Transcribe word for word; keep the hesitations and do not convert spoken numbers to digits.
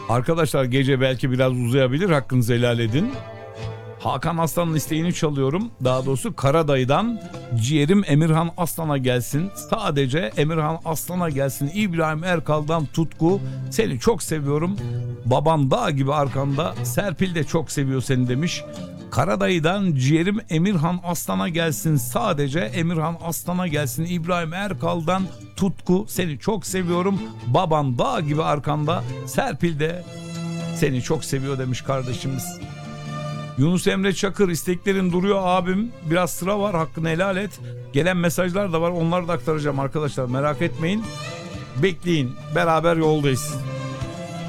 Arkadaşlar gece belki biraz uzayabilir, hakkınızı helal edin. Hakan Aslan'ın isteğini çalıyorum. Daha doğrusu Karadayı'dan ciğerim Emirhan Aslan'a gelsin. Sadece Emirhan Aslan'a gelsin. İbrahim Erkal'dan Tutku. Seni çok seviyorum. Baban dağ gibi arkanda. Serpil de çok seviyor seni demiş. Karadayı'dan ciğerim Emirhan Aslan'a gelsin. Sadece Emirhan Aslan'a gelsin. İbrahim Erkal'dan Tutku. Seni çok seviyorum. Baban dağ gibi arkanda. Serpil de seni çok seviyor demiş kardeşimiz. Yunus Emre Çakır, isteklerin duruyor abim. Biraz sıra var, hakkını helal et. Gelen mesajlar da var, onları da aktaracağım arkadaşlar, merak etmeyin. Bekleyin, beraber yoldayız.